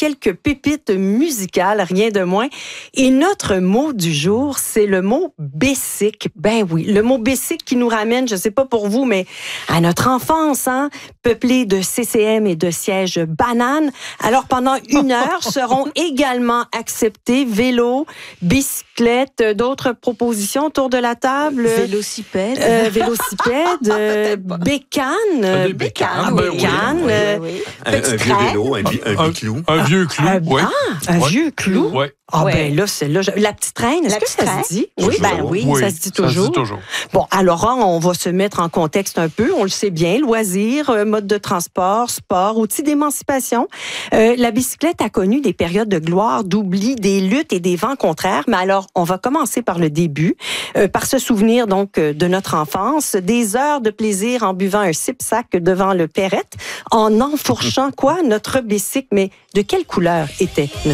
quelques pépites musicales, rien de moins. Et notre mot du jour, c'est le mot bicycle. Ben oui, le mot bicycle qui nous ramène, je sais pas pour vous, mais à notre enfance, hein, peuplée de CCM et de sièges bananes. Alors, pendant 1 heure, seront également acceptés vélo, bicyclette, d'autres propositions autour de la table. Vélocipède. Bécane. Bécane. Un vieux vélo, un clou. Un vieux clou, oui. Un vieux clou? Oui. Ah Ouais. ben là, celle-là, la petite reine, est-ce que ça se dit? Oui, ben Oui, ça se dit toujours. Bon, alors, on va se mettre en contexte un peu. On le sait bien, loisirs, mode de transport, sport, outils d'émancipation. La bicyclette a connu des périodes de gloire, d'oubli, des luttes et des vents contraires. Mais alors, on va commencer par le début, par se souvenir donc de notre enfance, des heures de plaisir en buvant un sip-sac devant le Perrette, en enfourchant quoi? Notre bicycle. Mais de quelle couleur était notre